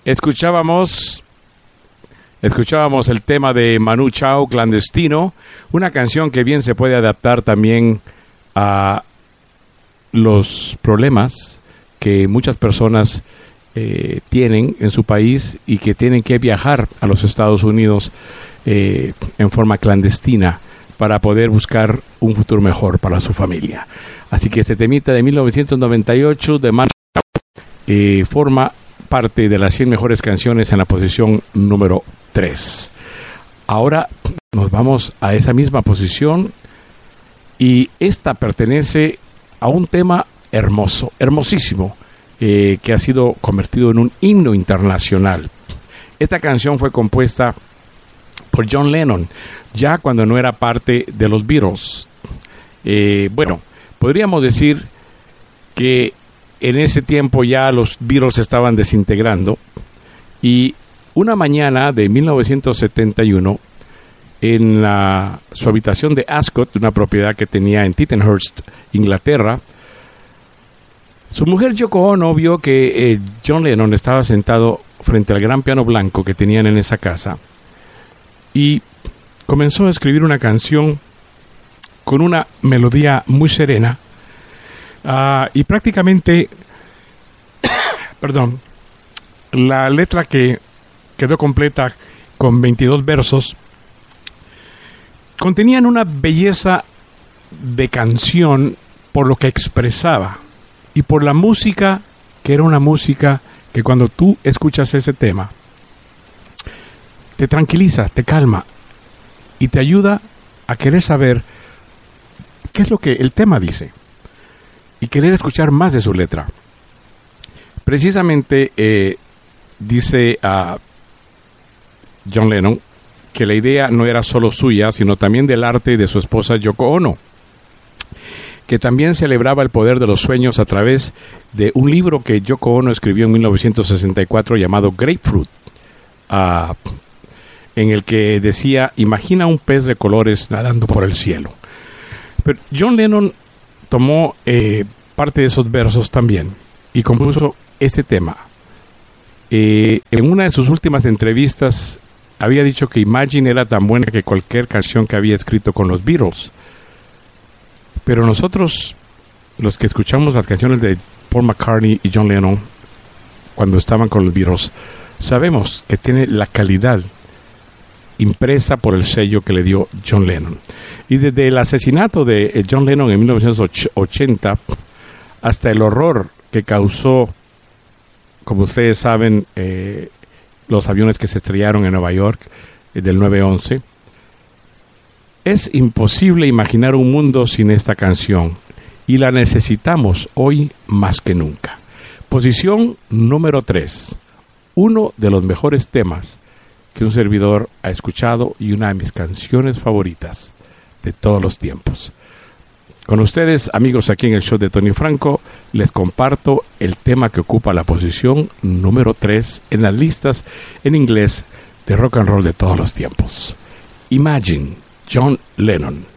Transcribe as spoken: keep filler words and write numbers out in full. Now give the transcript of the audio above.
Escuchábamos, escuchábamos el tema de Manu Chao, Clandestino, una canción que bien se puede adaptar también a los problemas que muchas personas eh, tienen en su país y que tienen que viajar a los Estados Unidos eh, en forma clandestina para poder buscar un futuro mejor para su familia. Así que este temita de mil novecientos noventa y ocho de Manu Chao eh, forma parte de las cien mejores canciones en la posición número tres. Ahora nos vamos a esa misma posición y esta pertenece a un tema hermoso, hermosísimo, eh, que ha sido convertido en un himno internacional. Esta canción fue compuesta por John Lennon, ya cuando no era parte de los Beatles. Eh, bueno, podríamos decir que en ese tiempo ya los Beatles se estaban desintegrando y una mañana de mil novecientos setenta y uno, en la, su habitación de Ascot, una propiedad que tenía en Tittenhurst, Inglaterra, su mujer Yoko Ono vio que eh, John Lennon estaba sentado frente al gran piano blanco que tenían en esa casa y comenzó a escribir una canción con una melodía muy serena. Uh, y prácticamente, perdón, la letra que quedó completa con veintidós versos contenían una belleza de canción por lo que expresaba y por la música, que era una música que cuando tú escuchas ese tema te tranquiliza, te calma y te ayuda a querer saber qué es lo que el tema dice y querer escuchar más de su letra. Precisamente eh, dice a John Lennon que la idea no era solo suya, sino también del arte de su esposa Yoko Ono, que también celebraba el poder de los sueños a través de un libro que Yoko Ono escribió en mil novecientos sesenta y cuatro llamado Grapefruit, uh, en el que decía: imagina un pez de colores nadando por el cielo. Pero John Lennon tomó eh, parte de esos versos también y compuso este tema. Eh, en una de sus últimas entrevistas había dicho que Imagine era tan buena que cualquier canción que había escrito con los Beatles. Pero nosotros, los que escuchamos las canciones de Paul McCartney y John Lennon cuando estaban con los Beatles, sabemos que tiene la calidad impresa por el sello que le dio John Lennon. Y desde el asesinato de John Lennon en mil novecientos ochenta hasta el horror que causó, como ustedes saben, eh, los aviones que se estrellaron en Nueva York eh, del nueve once, es imposible imaginar un mundo sin esta canción y la necesitamos hoy más que nunca. Posición número tres, uno de los mejores temas que un servidor ha escuchado y una de mis canciones favoritas de todos los tiempos. Con ustedes, amigos, aquí en el show de Tony Franco, les comparto el tema que ocupa la posición número tres en las listas en inglés de rock and roll de todos los tiempos. Imagine, John Lennon.